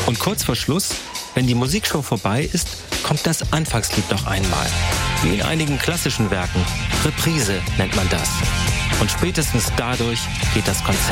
Und kurz vor Schluss, wenn die Musikshow vorbei ist, kommt das Anfangslied noch einmal. Wie in einigen klassischen Werken. Reprise nennt man das. Und spätestens dadurch geht das Konzert